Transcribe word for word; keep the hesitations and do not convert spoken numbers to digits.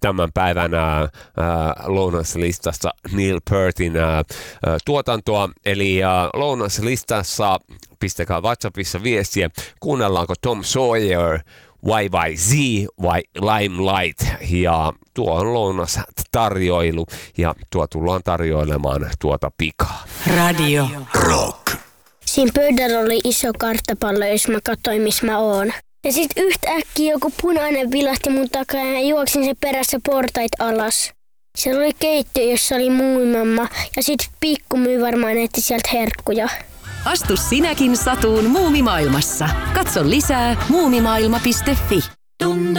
tämän päivän ää, lounaslistassa Neil Peartin ää, tuotantoa. Eli ää, lounaslistassa pistäkää WhatsAppissa viestiä, kuunnellaanko Tom Sawyer, Y Y Z vai Limelight, ja tuo on lounas tarjoilu, ja tuo tullaan tarjoilemaan tuota pikaa. Radio Rock. Siinä pöydällä oli iso karttapallo, jos mä katsoin, missä mä oon. Ja sit yhtäkkiä joku punainen vilahti mun takaa ja juoksin sen perässä portait alas. Siellä oli keittiö, jossa oli muumimamma, ja sit pikku myy varmaan etti sieltä herkkuja. Astu sinäkin satuun muumimaailmassa. Katso lisää muumimaailma piste fi.